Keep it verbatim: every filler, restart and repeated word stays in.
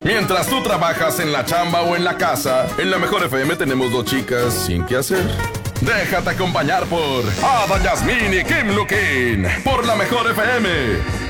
Mientras tú trabajas en la chamba o en la casa, en la Mejor F M tenemos dos chicas sin qué hacer. Déjate acompañar por Ada Yasmín y Kim Lukin por la Mejor F M.